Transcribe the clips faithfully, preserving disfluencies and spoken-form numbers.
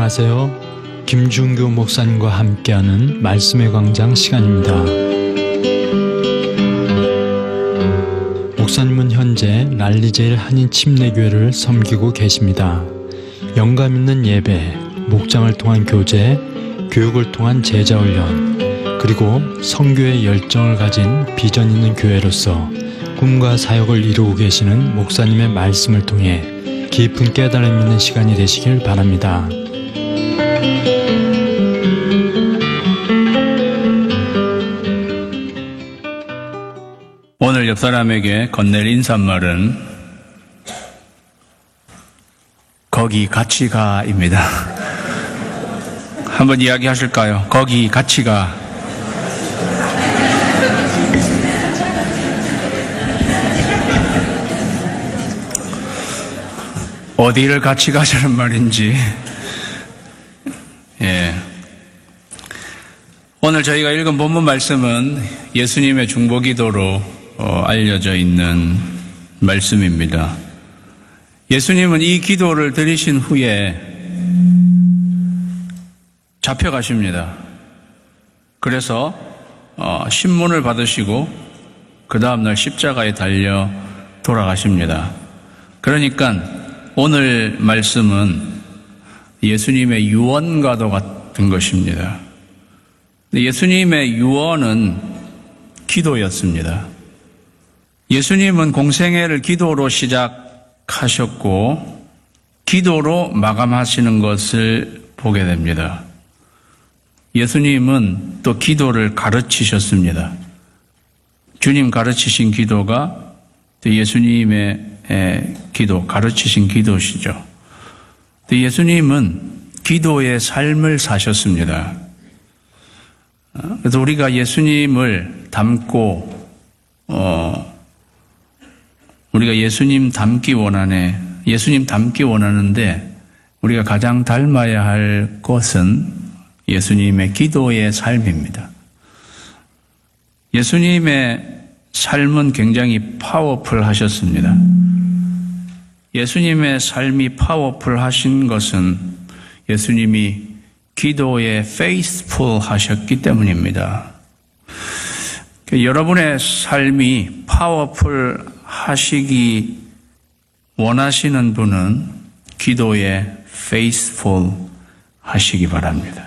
안녕하세요. 김준규 목사님과 함께하는 말씀의 광장 시간입니다. 목사님은 현재 난리제일 한인 침례교회를 섬기고 계십니다. 영감 있는 예배, 목장을 통한 교제, 교육을 통한 제자훈련, 그리고 선교의 열정을 가진 비전 있는 교회로서 꿈과 사역을 이루고 계시는 목사님의 말씀을 통해 깊은 깨달음 있는 시간이 되시길 바랍니다. 오늘 옆 사람에게 건넬 인사말은 거기 같이 가입니다. 한번 이야기하실까요? 거기 같이 가. 어디를 같이 가자는 말인지. 예. 오늘 저희가 읽은 본문 말씀은 예수님의 중보기도로 어, 알려져 있는 말씀입니다. 예수님은 이 기도를 드리신 후에 잡혀가십니다. 그래서 어, 신문을 받으시고 그 다음날 십자가에 달려 돌아가십니다. 그러니까 오늘 말씀은 예수님의 유언과도 같은 것입니다. 예수님의 유언은 기도였습니다. 예수님은 공생애를 기도로 시작하셨고 기도로 마감하시는 것을 보게 됩니다. 예수님은 또 기도를 가르치셨습니다. 주님 가르치신 기도가 예수님의 기도, 가르치신 기도시죠. 예수님은 기도의 삶을 사셨습니다. 그래서 우리가 예수님을 닮고 어, 우리가 예수님 닮기 원하네. 예수님 닮기 원하는데 우리가 가장 닮아야 할 것은 예수님의 기도의 삶입니다. 예수님의 삶은 굉장히 파워풀하셨습니다. 예수님의 삶이 파워풀하신 것은 예수님이 기도에 faithful 하셨기 때문입니다. 여러분의 삶이 파워풀 하시기 원하시는 분은 기도에 faithful 하시기 바랍니다.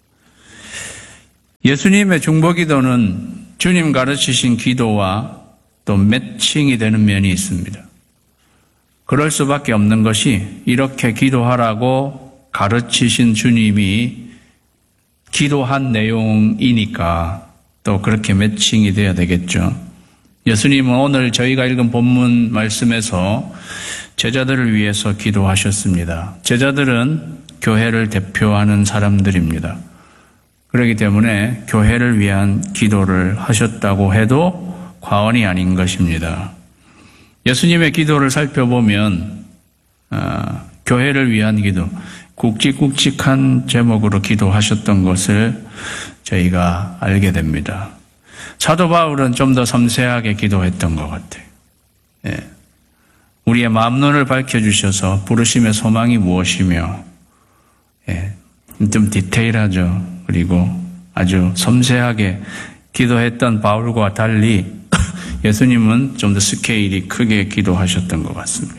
예수님의 중보기도는 주님 가르치신 기도와 또 매칭이 되는 면이 있습니다. 그럴 수밖에 없는 것이 이렇게 기도하라고 가르치신 주님이 기도한 내용이니까 또 그렇게 매칭이 돼야 되겠죠. 예수님은 오늘 저희가 읽은 본문 말씀에서 제자들을 위해서 기도하셨습니다. 제자들은 교회를 대표하는 사람들입니다. 그렇기 때문에 교회를 위한 기도를 하셨다고 해도 과언이 아닌 것입니다. 예수님의 기도를 살펴보면 어, 교회를 위한 기도, 굵직굵직한 제목으로 기도하셨던 것을 저희가 알게 됩니다. 사도 바울은 좀 더 섬세하게 기도했던 것 같아요. 예. 우리의 마음눈을 밝혀주셔서 부르심의 소망이 무엇이며 예. 좀 디테일하죠. 그리고 아주 섬세하게 기도했던 바울과 달리 예수님은 좀 더 스케일이 크게 기도하셨던 것 같습니다.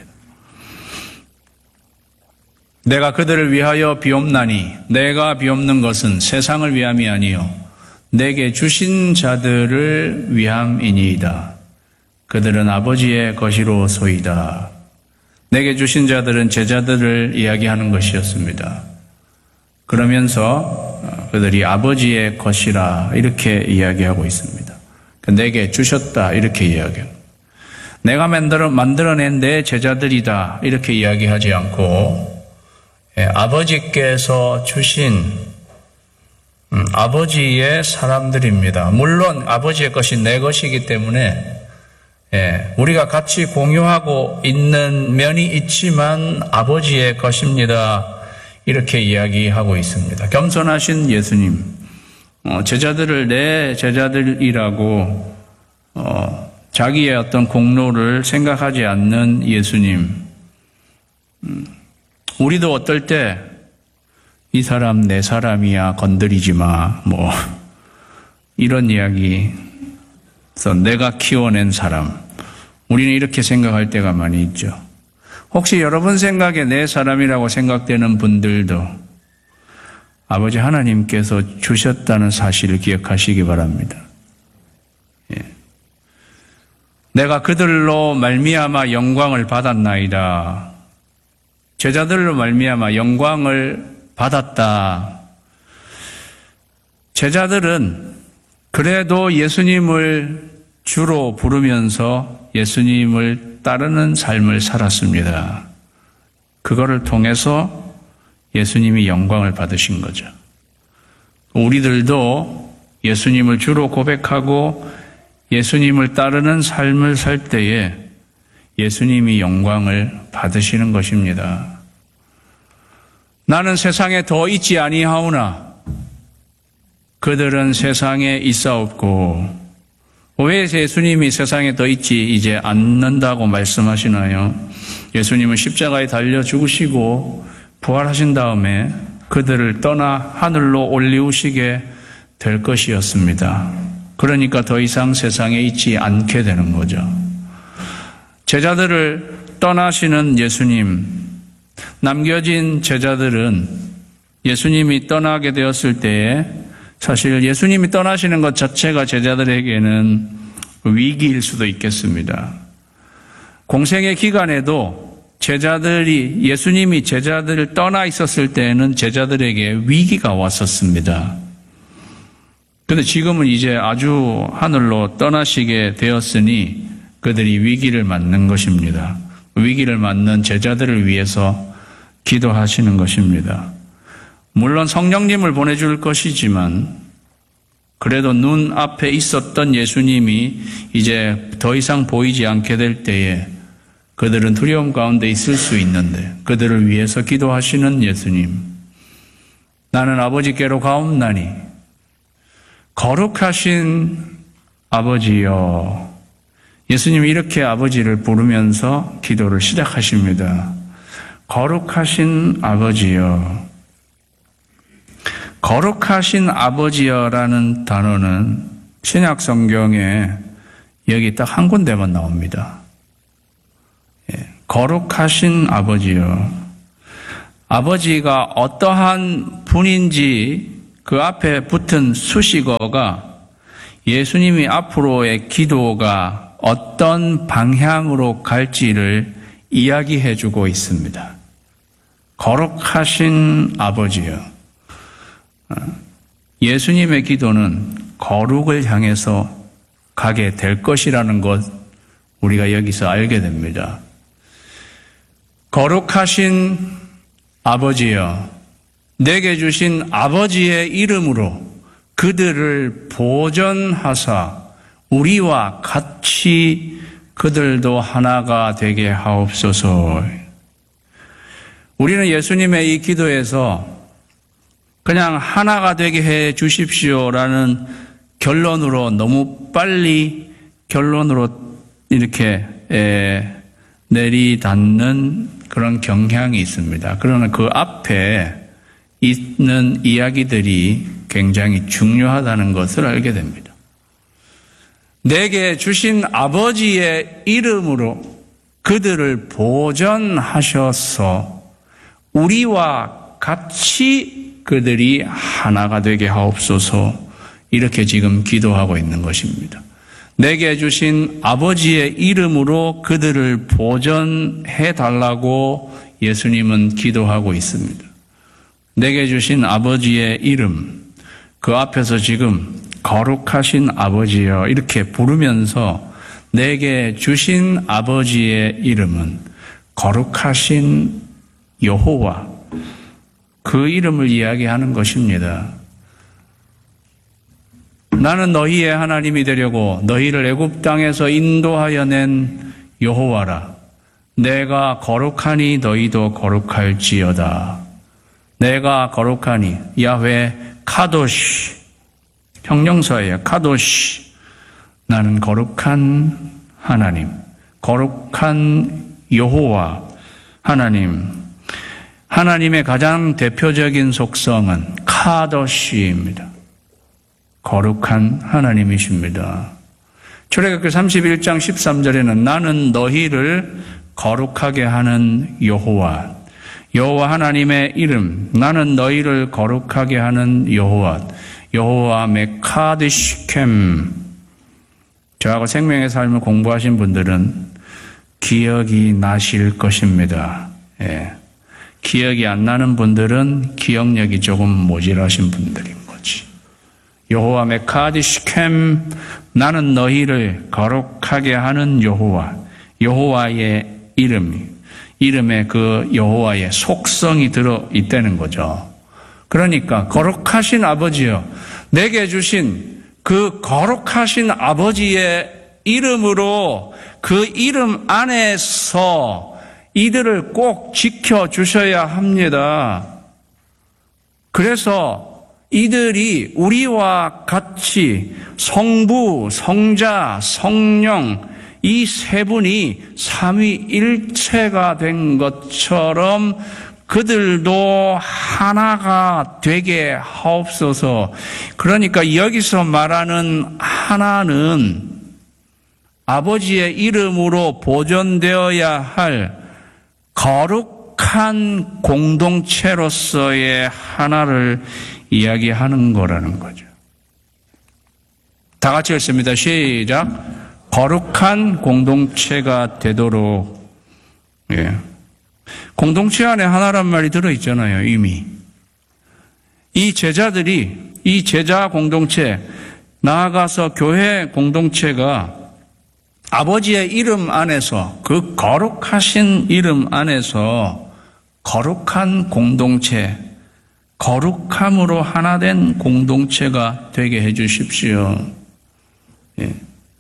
내가 그들을 위하여 비옵나니 내가 비옵는 것은 세상을 위함이 아니요 내게 주신 자들을 위함이니이다. 그들은 아버지의 것이로소이다. 내게 주신 자들은 제자들을 이야기하는 것이었습니다. 그러면서 그들이 아버지의 것이라 이렇게 이야기하고 있습니다. 내게 주셨다 이렇게 이야기합니다. 내가 만들어, 만들어낸 내 제자들이다 이렇게 이야기하지 않고 예, 아버지께서 주신 음, 아버지의 사람들입니다. 물론 아버지의 것이 내 것이기 때문에 예, 우리가 같이 공유하고 있는 면이 있지만 아버지의 것입니다. 이렇게 이야기하고 있습니다. 겸손하신 예수님, 어, 제자들을 내 제자들이라고 어, 자기의 어떤 공로를 생각하지 않는 예수님. 음, 우리도 어떨 때 이 사람 내 사람이야, 건드리지 마, 뭐 이런 이야기. 그래서 내가 키워낸 사람, 우리는 이렇게 생각할 때가 많이 있죠. 혹시 여러분 생각에 내 사람이라고 생각되는 분들도 아버지 하나님께서 주셨다는 사실을 기억하시기 바랍니다. 예. 내가 그들로 말미암아 영광을 받았나이다. 제자들로 말미암아 영광을 받았다. 제자들은 그래도 예수님을 주로 부르면서 예수님을 따르는 삶을 살았습니다. 그거를 통해서 예수님이 영광을 받으신 거죠. 우리들도 예수님을 주로 고백하고 예수님을 따르는 삶을 살 때에 예수님이 영광을 받으시는 것입니다. 나는 세상에 더 있지 아니하오나 그들은 세상에 있사옵고. 왜 예수님이 세상에 더 있지 이제 않는다고 말씀하시나요? 예수님은 십자가에 달려 죽으시고 부활하신 다음에 그들을 떠나 하늘로 올리우시게 될 것이었습니다. 그러니까 더 이상 세상에 있지 않게 되는 거죠. 제자들을 떠나시는 예수님, 남겨진 제자들은 예수님이 떠나게 되었을 때에 사실 예수님이 떠나시는 것 자체가 제자들에게는 위기일 수도 있겠습니다. 공생의 기간에도 제자들이, 예수님이 제자들을 떠나 있었을 때에는 제자들에게 위기가 왔었습니다. 그런데 지금은 이제 아주 하늘로 떠나시게 되었으니 그들이 위기를 맞는 것입니다. 위기를 맞는 제자들을 위해서 기도하시는 것입니다. 물론 성령님을 보내줄 것이지만 그래도 눈앞에 있었던 예수님이 이제 더 이상 보이지 않게 될 때에 그들은 두려움 가운데 있을 수 있는데 그들을 위해서 기도하시는 예수님. 나는 아버지께로 가옵나니 거룩하신 아버지여. 예수님이 이렇게 아버지를 부르면서 기도를 시작하십니다. 거룩하신 아버지여. 거룩하신 아버지여라는 단어는 신약 성경에 여기 딱 한 군데만 나옵니다. 예, 거룩하신 아버지여. 아버지가 어떠한 분인지 그 앞에 붙은 수식어가 예수님이 앞으로의 기도가 어떤 방향으로 갈지를 이야기해 주고 있습니다. 거룩하신 아버지여. 예수님의 기도는 거룩을 향해서 가게 될 것이라는 것 우리가 여기서 알게 됩니다. 거룩하신 아버지여, 내게 주신 아버지의 이름으로 그들을 보전하사 우리와 같이 그들도 하나가 되게 하옵소서. 우리는 예수님의 이 기도에서 그냥 하나가 되게 해 주십시오라는 결론으로 너무 빨리 결론으로 이렇게 에, 내리닫는 그런 경향이 있습니다. 그러나 그 앞에 있는 이야기들이 굉장히 중요하다는 것을 알게 됩니다. 내게 주신 아버지의 이름으로 그들을 보전하셔서 우리와 같이 그들이 하나가 되게 하옵소서. 이렇게 지금 기도하고 있는 것입니다. 내게 주신 아버지의 이름으로 그들을 보전해 달라고 예수님은 기도하고 있습니다. 내게 주신 아버지의 이름, 그 앞에서 지금 거룩하신 아버지여 이렇게 부르면서 내게 주신 아버지의 이름은 거룩하신 여호와, 그 이름을 이야기하는 것입니다. 나는 너희의 하나님이 되려고 너희를 애굽 땅에서 인도하여 낸 여호와라. 내가 거룩하니 너희도 거룩할지어다. 내가 거룩하니 야훼 카도시, 형용사예요. 카도시. 나는 거룩한 하나님, 거룩한 여호와 하나님. 하나님의 가장 대표적인 속성은 카도시입니다. 거룩한 하나님이십니다. 출애굽기 삼십일 장 십삼 절에는 나는 너희를 거룩하게 하는 여호와, 여호와 하나님의 이름, 나는 너희를 거룩하게 하는 여호와, 여호와 메카드시켐. 저하고 생명의 삶을 공부하신 분들은 기억이 나실 것입니다. 예. 기억이 안 나는 분들은 기억력이 조금 모자라신 분들인 거지. 여호와 메카드시켐, 나는 너희를 거룩하게 하는 여호와, 여호와의 이름, 이름에 그 여호와의 속성이 들어 있다는 거죠. 그러니까 거룩하신 아버지여, 내게 주신 그 거룩하신 아버지의 이름으로 그 이름 안에서 이들을 꼭 지켜주셔야 합니다. 그래서 이들이 우리와 같이 성부, 성자, 성령 이 세 분이 삼위일체가 된 것처럼 그들도 하나가 되게 하옵소서. 그러니까 여기서 말하는 하나는 아버지의 이름으로 보존되어야 할 거룩한 공동체로서의 하나를 이야기하는 거라는 거죠. 다 같이 읽습니다. 시작. 거룩한 공동체가 되도록. 예. 공동체 안에 하나란 말이 들어있잖아요, 이미. 이 제자들이, 이 제자 공동체, 나아가서 교회 공동체가 아버지의 이름 안에서, 그 거룩하신 이름 안에서 거룩한 공동체, 거룩함으로 하나 된 공동체가 되게 해 주십시오. 예.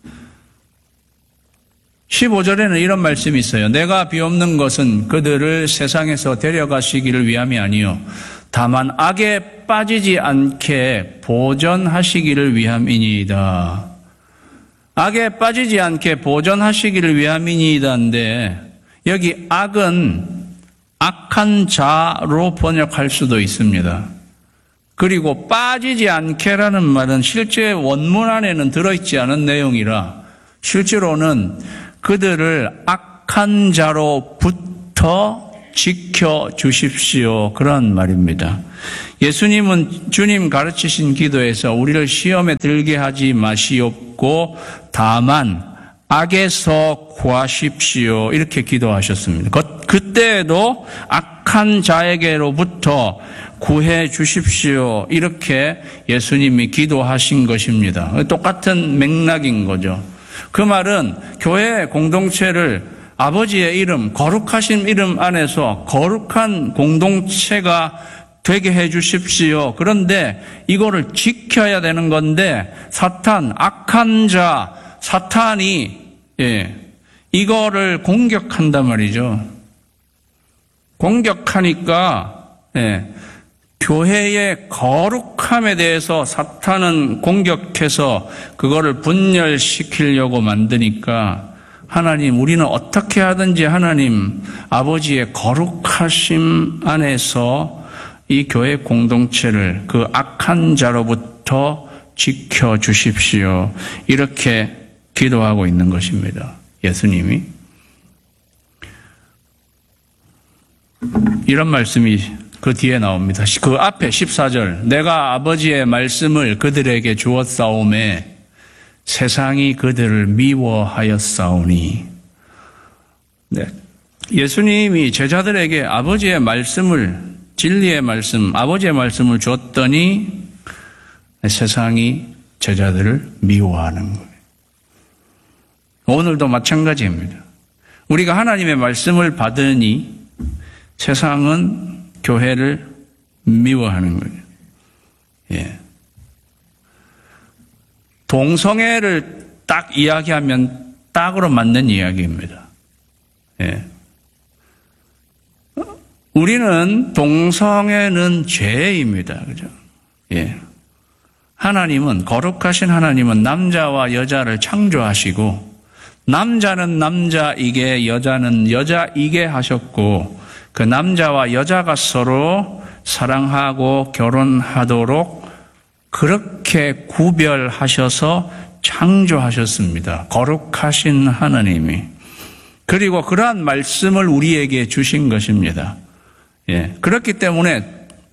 십오 절에는 이런 말씀이 있어요. 내가 비옵는 것은 그들을 세상에서 데려가시기를 위함이 아니요 다만 악에 빠지지 않게 보존하시기를 위함이니이다. 악에 빠지지 않게 보존하시기를 위함이니이다인데 여기 악은 악한 자로 번역할 수도 있습니다. 그리고 빠지지 않게라는 말은 실제 원문 안에는 들어있지 않은 내용이라 실제로는 그들을 악한 자로부터 지켜주십시오. 그런 말입니다. 예수님은 주님 가르치신 기도에서 우리를 시험에 들게 하지 마시옵고 다만 악에서 구하십시오. 이렇게 기도하셨습니다. 그때에도 악한 자에게로부터 구해 주십시오. 이렇게 예수님이 기도하신 것입니다. 똑같은 맥락인 거죠. 그 말은 교회 공동체를 아버지의 이름, 거룩하신 이름 안에서 거룩한 공동체가 되게 해 주십시오. 그런데 이거를 지켜야 되는 건데 사탄, 악한 자, 사탄이 예, 이거를 공격한단 말이죠. 공격하니까 예, 교회의 거룩함에 대해서 사탄은 공격해서 그거를 분열시키려고 만드니까 하나님, 우리는 어떻게 하든지 하나님 아버지의 거룩하심 안에서 이 교회 공동체를 그 악한 자로부터 지켜주십시오. 이렇게 기도하고 있는 것입니다. 예수님이. 이런 말씀이 그 뒤에 나옵니다. 그 앞에 십사 절. 내가 아버지의 말씀을 그들에게 주었사오매 세상이 그들을 미워하였사오니. 네. 예수님이 제자들에게 아버지의 말씀을, 진리의 말씀, 아버지의 말씀을 줬더니 세상이 제자들을 미워하는 거예요. 오늘도 마찬가지입니다. 우리가 하나님의 말씀을 받으니 세상은 교회를 미워하는 거예요. 예. 동성애를 딱 이야기하면 딱으로 맞는 이야기입니다. 예. 우리는 동성애는 죄입니다. 그죠? 예. 하나님은, 거룩하신 하나님은 남자와 여자를 창조하시고, 남자는 남자이게, 여자는 여자이게 하셨고, 그 남자와 여자가 서로 사랑하고 결혼하도록 그렇게 구별하셔서 창조하셨습니다. 거룩하신 하나님이. 그리고 그러한 말씀을 우리에게 주신 것입니다. 예. 그렇기 때문에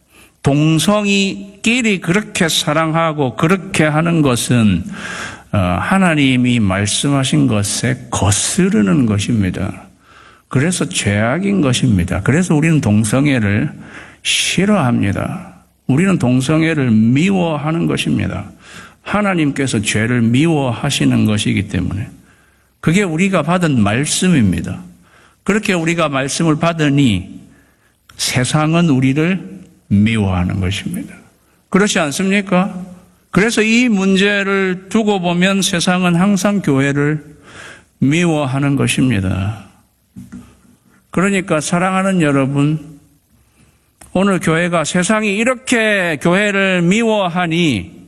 동성이끼리 그렇게 사랑하고 그렇게 하는 것은 하나님이 말씀하신 것에 거스르는 것입니다. 그래서 죄악인 것입니다. 그래서 우리는 동성애를 싫어합니다. 우리는 동성애를 미워하는 것입니다. 하나님께서 죄를 미워하시는 것이기 때문에 그게 우리가 받은 말씀입니다. 그렇게 우리가 말씀을 받으니 세상은 우리를 미워하는 것입니다. 그렇지 않습니까? 그래서 이 문제를 두고 보면 세상은 항상 교회를 미워하는 것입니다. 그러니까 사랑하는 여러분, 오늘 교회가 세상이 이렇게 교회를 미워하니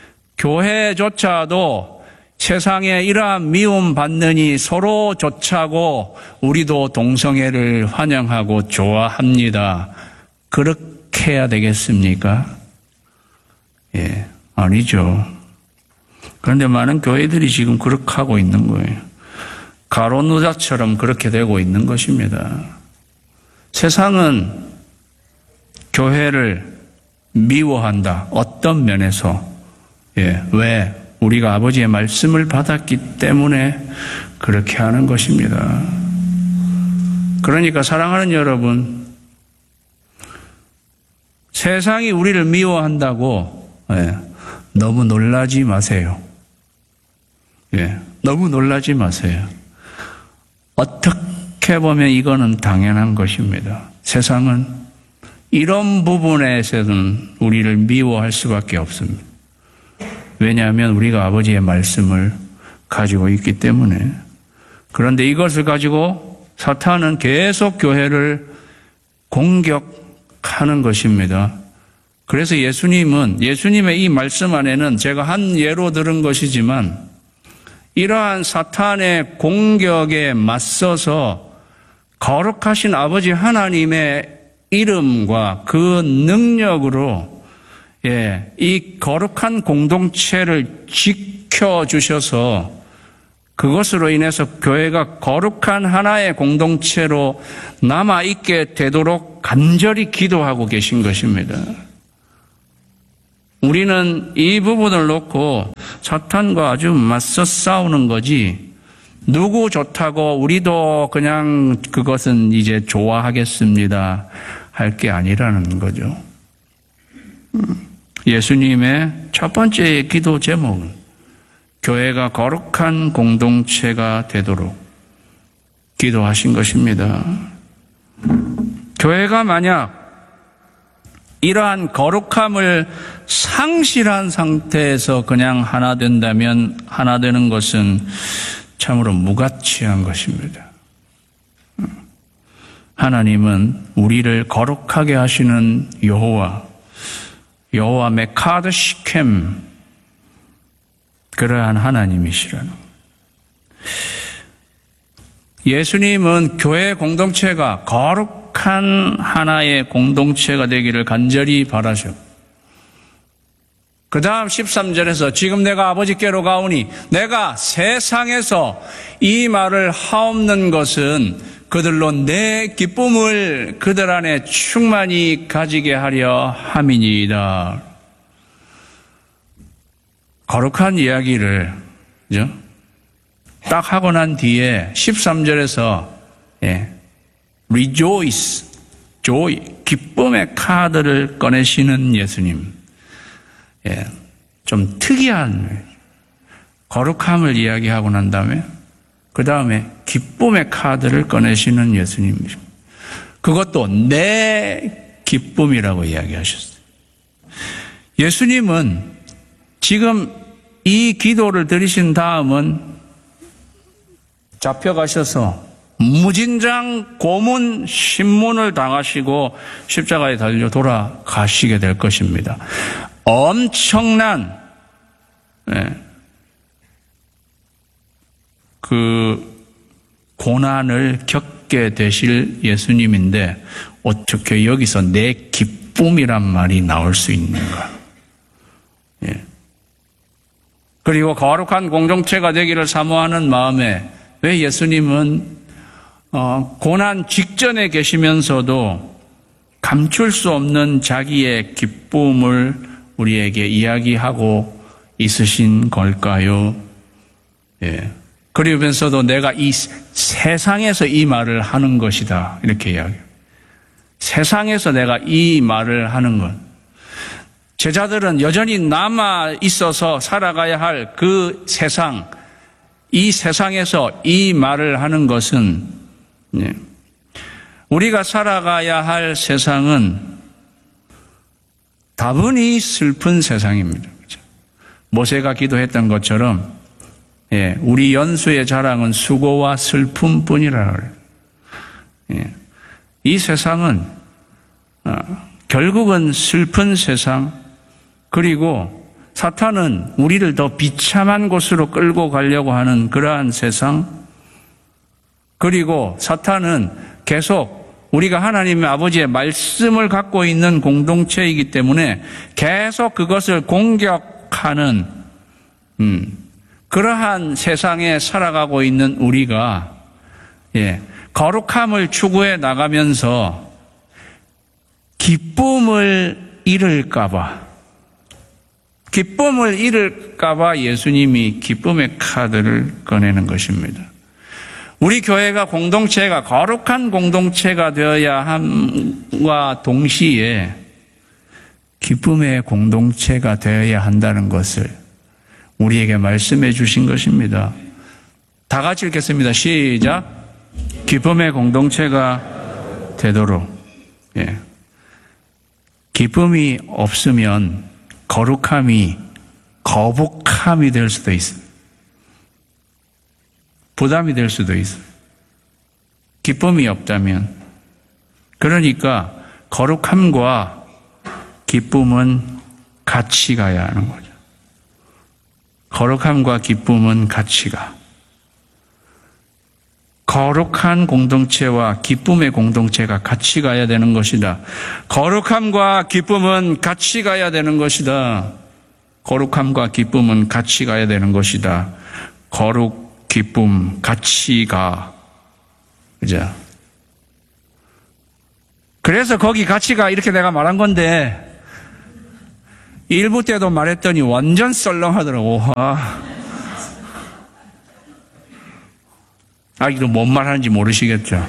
교회조차도 세상에 이러한 미움 받느니 서로 조차고 우리도 동성애를 환영하고 좋아합니다. 그렇게 해야 되겠습니까? 예, 아니죠. 그런데 많은 교회들이 지금 그렇게 하고 있는 거예요. 가론누자처럼 그렇게 되고 있는 것입니다. 세상은 교회를 미워한다. 어떤 면에서? 예, 왜? 우리가 아버지의 말씀을 받았기 때문에 그렇게 하는 것입니다. 그러니까 사랑하는 여러분, 세상이 우리를 미워한다고 예, 너무 놀라지 마세요. 예, 너무 놀라지 마세요. 어떻게 보면 이거는 당연한 것입니다. 세상은 이런 부분에서는 우리를 미워할 수밖에 없습니다. 왜냐하면 우리가 아버지의 말씀을 가지고 있기 때문에. 그런데 이것을 가지고 사탄은 계속 교회를 공격하는 것입니다. 그래서 예수님은, 예수님의 이 말씀 안에는 제가 한 예로 들은 것이지만 이러한 사탄의 공격에 맞서서 거룩하신 아버지 하나님의 이름과 그 능력으로 예, 이 거룩한 공동체를 지켜주셔서 그것으로 인해서 교회가 거룩한 하나의 공동체로 남아있게 되도록 간절히 기도하고 계신 것입니다. 우리는 이 부분을 놓고 사탄과 아주 맞서 싸우는 거지, 누구 좋다고 우리도 그냥 그것은 이제 좋아하겠습니다 할 게 아니라는 거죠. 예수님의 첫 번째 기도 제목은 교회가 거룩한 공동체가 되도록 기도하신 것입니다. 교회가 만약 이러한 거룩함을 상실한 상태에서 그냥 하나 된다면 하나 되는 것은 참으로 무가치한 것입니다. 하나님은 우리를 거룩하게 하시는 여호와, 여호와 메카드 시켐, 그러한 하나님이시라는. 예수님은 교회 공동체가 거룩한 하나의 공동체가 되기를 간절히 바라셨고, 그 다음 십삼 절에서 지금 내가 아버지께로 가오니 내가 세상에서 이 말을 하옵는 것은 그들로 내 기쁨을 그들 안에 충만히 가지게 하려 함이니이다. 거룩한 이야기를 그죠? 딱 하고 난 뒤에 십삼 절에서 예, rejoice, joy, 기쁨의 카드를 꺼내시는 예수님. 예, 좀 특이한 거룩함을 이야기하고 난 다음에 그 다음에 기쁨의 카드를 꺼내시는 예수님입니다. 그것도 내 기쁨이라고 이야기하셨어요. 예수님은 지금 이 기도를 드리신 다음은 잡혀가셔서 무진장 고문 신문을 당하시고 십자가에 달려 돌아가시게 될 것입니다. 엄청난 예, 그 고난을 겪게 얻게 되실 예수님인데 어떻게 여기서 내 기쁨이란 말이 나올 수 있는가? 예. 그리고 거룩한 공동체가 되기를 사모하는 마음에 왜 예수님은 어, 고난 직전에 계시면서도 감출 수 없는 자기의 기쁨을 우리에게 이야기하고 있으신 걸까요? 예. 그러면서도 내가 이 세상에서 이 말을 하는 것이다. 이렇게 이야기해요. 세상에서 내가 이 말을 하는 것. 제자들은 여전히 남아 있어서 살아가야 할 그 세상, 이 세상에서 이 말을 하는 것은 예. 우리가 살아가야 할 세상은 다분히 슬픈 세상입니다. 모세가 기도했던 것처럼 예, 우리 연수의 자랑은 수고와 슬픔뿐이라 그래요. 예, 이 세상은 어, 결국은 슬픈 세상, 그리고 사탄은 우리를 더 비참한 곳으로 끌고 가려고 하는 그러한 세상, 그리고 사탄은 계속 우리가 하나님의 아버지의 말씀을 갖고 있는 공동체이기 때문에 계속 그것을 공격하는 음, 그러한 세상에 살아가고 있는 우리가 예, 거룩함을 추구해 나가면서 기쁨을 잃을까 봐 기쁨을 잃을까 봐 예수님이 기쁨의 카드를 꺼내는 것입니다. 우리 교회가 공동체가 거룩한 공동체가 되어야 함과 동시에 기쁨의 공동체가 되어야 한다는 것을 우리에게 말씀해 주신 것입니다. 다 같이 읽겠습니다. 시작. 기쁨의 공동체가 되도록. 예. 기쁨이 없으면 거룩함이 거북함이 될 수도 있습니다. 부담이 될 수도 있어요. 기쁨이 없다면. 그러니까 거룩함과 기쁨은 같이 가야 하는 거죠. 거룩함과 기쁨은 같이 가. 거룩한 공동체와 기쁨의 공동체가 같이 가야 되는 것이다. 거룩함과 기쁨은 같이 가야 되는 것이다. 거룩함과 기쁨은 같이 가야 되는 것이다. 거룩, 기쁨, 같이 가. 그죠? 그래서 거기 같이 가 이렇게 내가 말한 건데 일부 때도 말했더니 완전 썰렁하더라고. 아, 아직도 뭔 말하는지 모르시겠죠?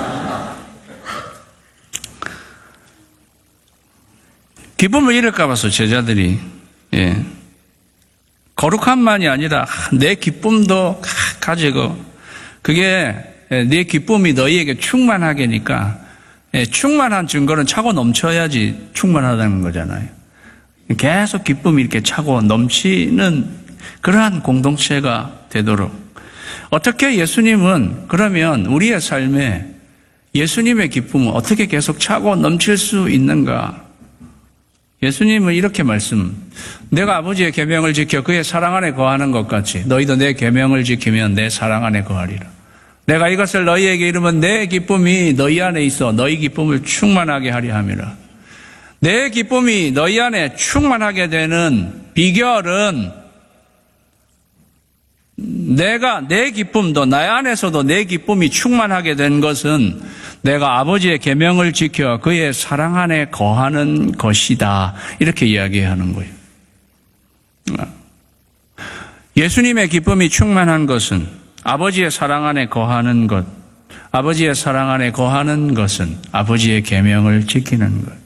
기쁨을 잃을까 봐서 제자들이 예. 거룩함만이 아니라 내 기쁨도 가지고 그게 내 기쁨이 너희에게 충만하게니까 예, 충만한 증거는 차고 넘쳐야지 충만하다는 거잖아요. 계속 기쁨이 이렇게 차고 넘치는 그러한 공동체가 되도록. 어떻게 예수님은 그러면 우리의 삶에 예수님의 기쁨은 어떻게 계속 차고 넘칠 수 있는가? 예수님은 이렇게 말씀, 내가 아버지의 계명을 지켜 그의 사랑 안에 거하는 것 같이 너희도 내 계명을 지키면 내 사랑 안에 거하리라. 내가 이것을 너희에게 이르면 내 기쁨이 너희 안에 있어 너희 기쁨을 충만하게 하리 함이라. 내 기쁨이 너희 안에 충만하게 되는 비결은 내가 내 기쁨도 나의 안에서도 내 기쁨이 충만하게 된 것은 내가 아버지의 계명을 지켜 그의 사랑 안에 거하는 것이다. 이렇게 이야기하는 거예요. 예수님의 기쁨이 충만한 것은 아버지의 사랑 안에 거하는 것, 아버지의 사랑 안에 거하는 것은 아버지의 계명을 지키는 것.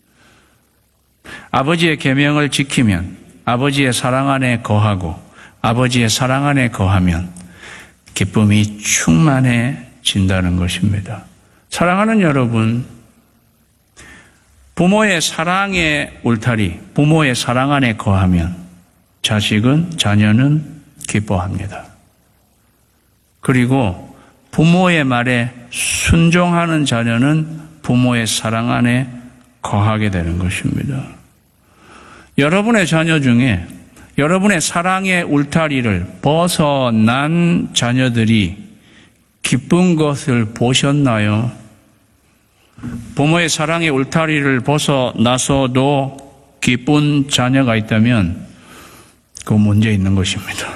아버지의 계명을 지키면 아버지의 사랑 안에 거하고 아버지의 사랑 안에 거하면 기쁨이 충만해진다는 것입니다. 사랑하는 여러분, 부모의 사랑의 울타리, 부모의 사랑 안에 거하면 자식은, 자녀는 기뻐합니다. 그리고 부모의 말에 순종하는 자녀는 부모의 사랑 안에 거하게 되는 것입니다. 여러분의 자녀 중에 여러분의 사랑의 울타리를 벗어난 자녀들이 기쁜 것을 보셨나요? 부모의 사랑의 울타리를 벗어나서도 기쁜 자녀가 있다면 그 문제 있는 것입니다.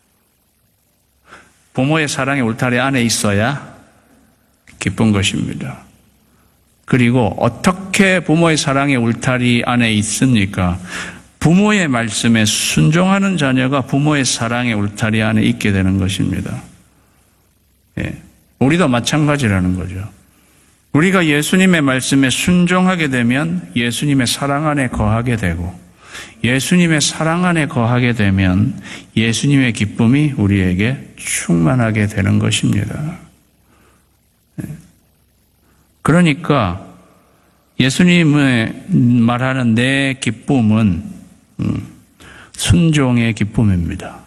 부모의 사랑의 울타리 안에 있어야 기쁜 것입니다. 그리고 어떻게 부모의 사랑의 울타리 안에 있습니까? 부모의 말씀에 순종하는 자녀가 부모의 사랑의 울타리 안에 있게 되는 것입니다. 예, 우리도 마찬가지라는 거죠. 우리가 예수님의 말씀에 순종하게 되면 예수님의 사랑 안에 거하게 되고, 예수님의 사랑 안에 거하게 되면 예수님의 기쁨이 우리에게 충만하게 되는 것입니다. 그러니까 예수님의 말하는 내 기쁨은 순종의 기쁨입니다.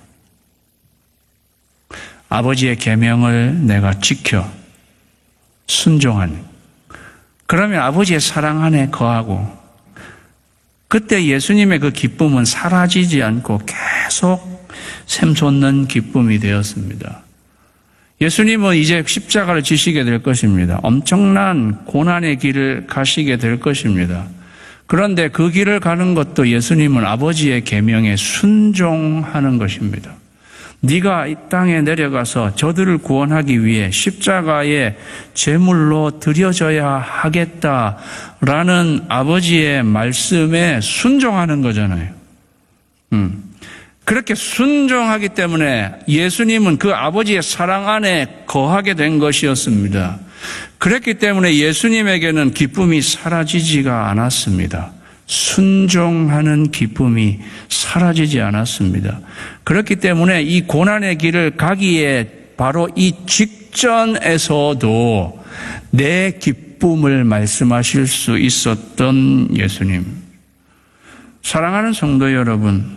아버지의 계명을 내가 지켜 순종하는, 그러면 아버지의 사랑 안에 거하고, 그때 예수님의 그 기쁨은 사라지지 않고 계속 샘솟는 기쁨이 되었습니다. 예수님은 이제 십자가를 지시게 될 것입니다. 엄청난 고난의 길을 가시게 될 것입니다. 그런데 그 길을 가는 것도 예수님은 아버지의 계명에 순종하는 것입니다. 네가 이 땅에 내려가서 저들을 구원하기 위해 십자가에 제물로 드려져야 하겠다라는 아버지의 말씀에 순종하는 거잖아요. 음. 그렇게 순종하기 때문에 예수님은 그 아버지의 사랑 안에 거하게 된 것이었습니다. 그랬기 때문에 예수님에게는 기쁨이 사라지지가 않았습니다. 순종하는 기쁨이 사라지지 않았습니다. 그렇기 때문에 이 고난의 길을 가기에 바로 이 직전에서도 내 기쁨을 말씀하실 수 있었던 예수님. 사랑하는 성도 여러분,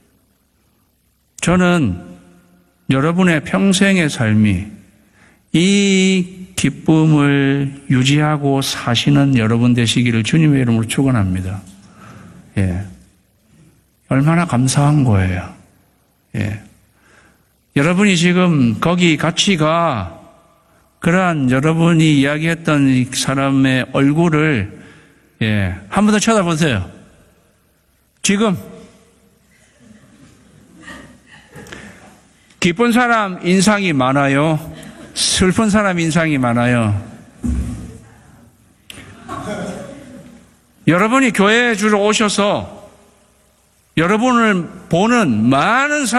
저는 여러분의 평생의 삶이 이 기쁨을 유지하고 사시는 여러분 되시기를 주님의 이름으로 축원합니다. 예, 얼마나 감사한 거예요. 예, 여러분이 지금 거기 같이 가, 그러한 여러분이 이야기했던 이 사람의 얼굴을 예, 한 번 더 쳐다보세요. 지금 기쁜 사람 인상이 많아요? 슬픈 사람 인상이 많아요? 여러분이 교회에 주로 오셔서 여러분을 보는 많은 사람